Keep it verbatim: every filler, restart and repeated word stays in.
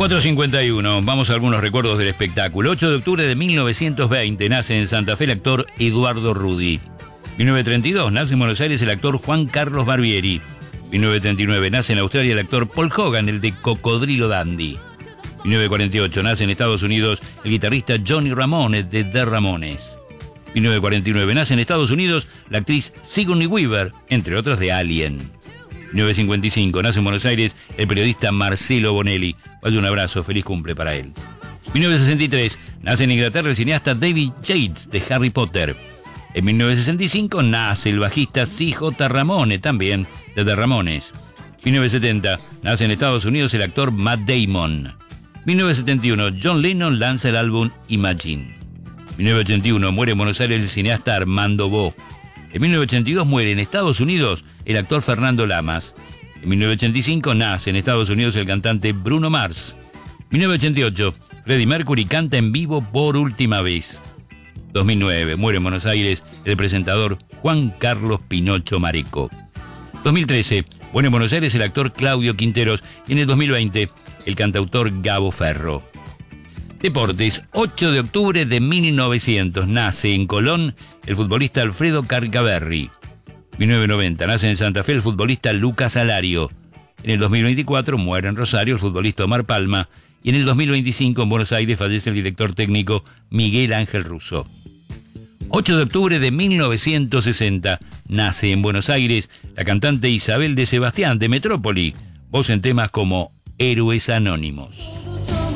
cuatro cincuenta y uno, vamos a algunos recuerdos del espectáculo. ocho de octubre de mil novecientos veinte nace en Santa Fe el actor Eduardo Rudi. mil novecientos treinta y dos nace en Buenos Aires el actor Juan Carlos Barbieri. mil novecientos treinta y nueve nace en Australia el actor Paul Hogan, el de Cocodrilo Dandy. mil novecientos cuarenta y ocho nace en Estados Unidos el guitarrista Johnny Ramone de The Ramones. mil novecientos cuarenta y nueve nace en Estados Unidos la actriz Sigourney Weaver, entre otras de Alien. mil novecientos cincuenta y cinco nace en Buenos Aires el periodista Marcelo Bonelli. Vaya un abrazo, feliz cumple para él. mil novecientos sesenta y tres nace en Inglaterra el cineasta David Yates de Harry Potter. En mil novecientos sesenta y cinco nace el bajista C J Ramone, también de The Ramones. mil novecientos setenta nace en Estados Unidos el actor Matt Damon. mil novecientos setenta y uno John Lennon lanza el álbum Imagine. mil novecientos ochenta y uno muere en Buenos Aires el cineasta Armando Bo. En mil novecientos ochenta y dos muere en Estados Unidos el actor Fernando Lamas. En mil novecientos ochenta y cinco nace en Estados Unidos el cantante Bruno Mars. mil novecientos ochenta y ocho Freddie Mercury canta en vivo por última vez. dos mil nueve muere en Buenos Aires el presentador Juan Carlos Pinocho Mareco. dos mil trece muere en Buenos Aires el actor Claudio Quinteros y en el dos mil veinte el cantautor Gabo Ferro. Deportes, ocho de octubre de mil novecientos nace en Colón el futbolista Alfredo Carcaberri. mil novecientos noventa nace en Santa Fe el futbolista Lucas Alario. En el dos mil veinticuatro muere en Rosario el futbolista Omar Palma y en el dos mil veinticinco en Buenos Aires fallece el director técnico Miguel Ángel Russo. ocho de octubre de mil novecientos sesenta nace en Buenos Aires la cantante Isabel de Sebastián de Metrópoli, voz en temas como Héroes Anónimos.